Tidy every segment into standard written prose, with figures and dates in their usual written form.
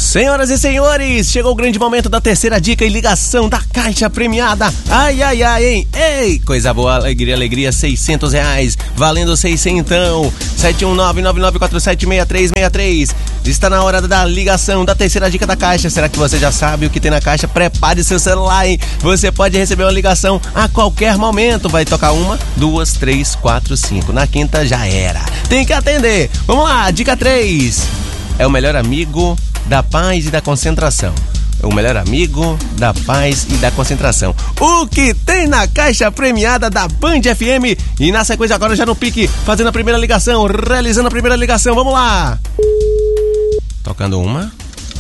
Senhoras e senhores, chegou o grande momento da terceira dica e ligação da Caixa Premiada. Ai, ai, ai, hein? Ei, coisa boa, alegria, alegria, R$600, valendo 600 então. 71999476363. Está na hora da ligação da terceira dica da Caixa. Será que você já sabe o que tem na Caixa? Prepare seu celular, hein? Você pode receber uma ligação a qualquer momento. Vai tocar 1, 2, 3, 4, 5. Na quinta já era. Tem que atender. Vamos lá, dica 3. É o melhor amigo da paz e da concentração. O melhor amigo da paz e da concentração. O que tem na Caixa Premiada da Band FM? E na sequência agora já no pique, fazendo a primeira ligação, realizando a primeira ligação. Vamos lá. Tocando 1.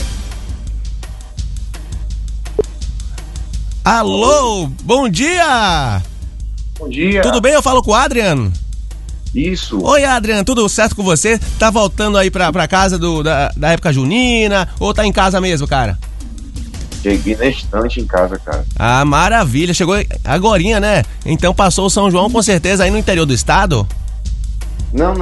Alô, bom dia. Bom dia. Tudo bem? Eu falo com o Adriano. Isso. Oi, Adriano, tudo certo com você? Tá voltando aí pra casa da época junina ou tá em casa mesmo, cara? Cheguei na estante em casa, cara. Ah, maravilha, chegou agorinha, né? Então passou o São João com certeza aí no interior do estado? Não.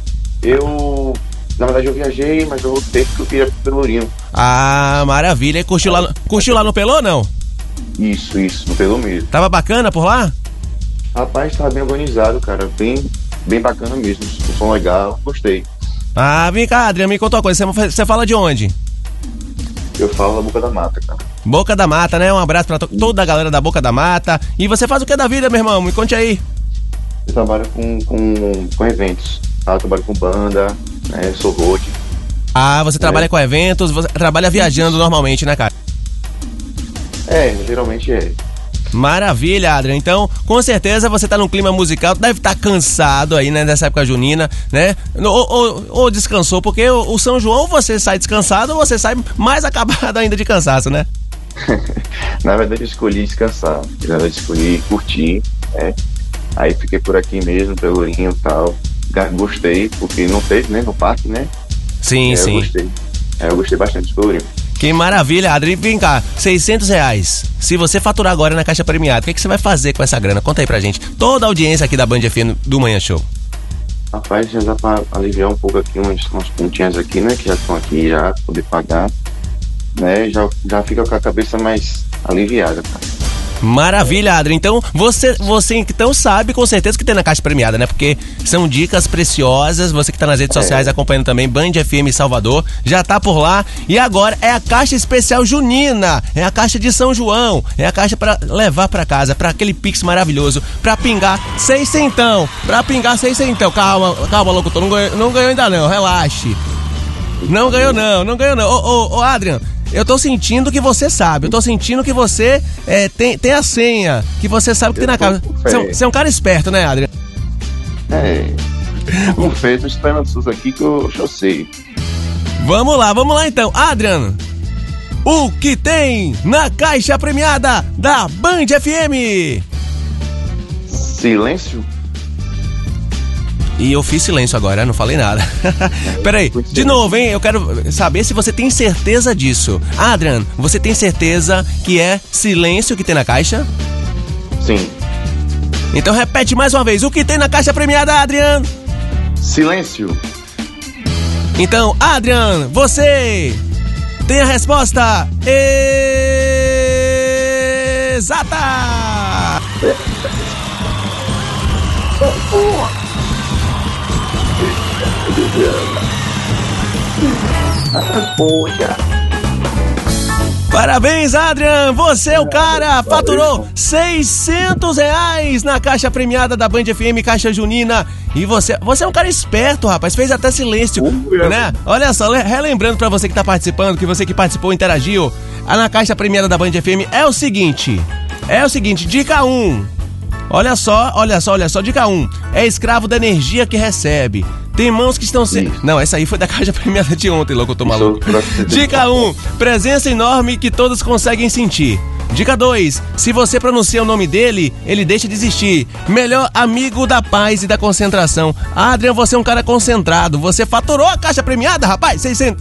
Na verdade eu viajei, mas eu voltei porque eu queria ir pro Pelourinho. Ah, maravilha. E curtiu lá no Pelô, não? Isso, no Pelô mesmo. Tava bacana por lá? Rapaz, tava bem organizado, cara. Bem bacana mesmo. O som legal, gostei. Ah, vem cá, Adriano, me conta uma coisa. Você fala de onde? Eu falo da Boca da Mata, cara. Boca da Mata, né? Um abraço pra toda a galera da Boca da Mata. E você faz o que da vida, meu irmão? Me conte aí. Eu trabalho com eventos. Eu trabalho com banda, né? Sou road. Ah, você trabalha com eventos, você trabalha viajando normalmente, né, cara? Geralmente é. Maravilha, Adriano. Então, com certeza você tá num clima musical, deve estar cansado aí, né, dessa época junina, né? Ou descansou, porque o São João você sai descansado ou você sai mais acabado ainda de cansaço, né? Na verdade eu escolhi descansar, na verdade eu escolhi curtir, né? Aí fiquei por aqui mesmo, Pelourinho e tal. Gostei, porque não teve, né, no parque, né? Sim. Eu gostei bastante do Pelourinho. Que maravilha, Adriano. Vem cá, R$600. Se você faturar agora na Caixa Premiada, o que você vai fazer com essa grana? Conta aí pra gente. Toda a audiência aqui da Band FM do Manhã Show. Rapaz, já dá pra aliviar um pouco aqui umas pontinhas aqui, né? Que já estão aqui já, poder pagar, né? Já fica com a cabeça mais aliviada, cara. Maravilha, Adriano. Então, você então sabe com certeza que tem na Caixa Premiada, né? Porque são dicas preciosas. Você que tá nas redes sociais acompanhando também, Band FM Salvador, já tá por lá. E agora é a Caixa Especial Junina. É a Caixa de São João. É a caixa pra levar pra casa, pra aquele Pix maravilhoso, pra pingar 600. Calma, locutor. Não ganhou ainda não, relaxe. Não ganhou não. Ô, Adriano. Eu tô sentindo que você sabe, eu tô sentindo que você tem a senha, que você sabe que tem na casa. Você é um cara esperto, né, Adriano? Com fé, tô esperando vocês aqui que eu sei. Vamos lá então, Adriano. O que tem na Caixa Premiada da Band FM? Silêncio? E eu fiz silêncio agora, não falei nada. Peraí, de novo, hein? Eu quero saber se você tem certeza disso. Adriano, você tem certeza que é silêncio que tem na caixa? Sim. Então repete mais uma vez. O que tem na Caixa Premiada, Adriano? Silêncio. Então, Adriano, você tem a resposta exata! Parabéns, Adriano! Você é o cara! Faturou R$600 na Caixa Premiada da Band FM, Caixa Junina. E você é um cara esperto, rapaz. Fez até silêncio, né? Olha só, relembrando pra você que tá participando, que você que participou, interagiu, na Caixa Premiada da Band FM é o seguinte, dica 1. Olha só, dica 1. É escravo da energia que recebe. Tem mãos que estão sem... Não, essa aí foi da Caixa Premiada de ontem, louco, eu tô maluco. Dica 1. Presença enorme que todos conseguem sentir. Dica 2. Se você pronuncia o nome dele, ele deixa de existir. Melhor amigo da paz e da concentração. Adriano, você é um cara concentrado. Você faturou a Caixa Premiada, rapaz. 600.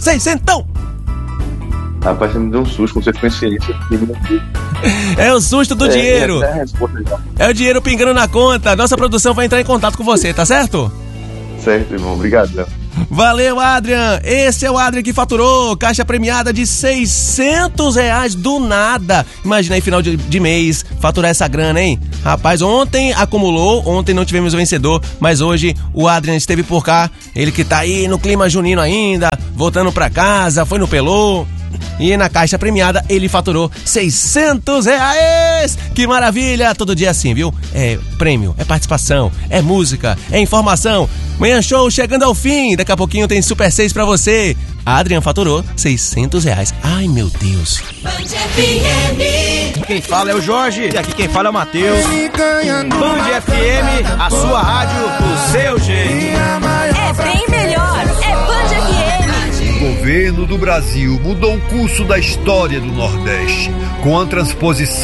Rapaz, você me deu um susto quando você conhecia isso. É o susto do dinheiro. É o dinheiro pingando na conta. Nossa produção vai entrar em contato com você, tá certo? Certo, irmão. Obrigado. Valeu, Adrian. Esse é o Adrian que faturou caixa premiada de R$600 do nada. Imagina aí, final de mês, faturar essa grana, hein? Rapaz, ontem acumulou, ontem não tivemos o vencedor, mas hoje o Adrian esteve por cá. Ele que tá aí no clima junino ainda, voltando pra casa, foi no Pelô. E na caixa premiada ele faturou R$600. Que maravilha! Todo dia assim, viu? É prêmio, é participação, é música, é informação. Manhã Show chegando ao fim. Daqui a pouquinho tem Super 6 pra você. A Adrian faturou R$600. Ai, meu Deus. Quem fala é o Jorge e aqui quem fala é o Matheus. Band FM, a sua rádio do seu jeito. É bem melhor, é Band FM. O governo do Brasil mudou o curso da história do Nordeste com a transposição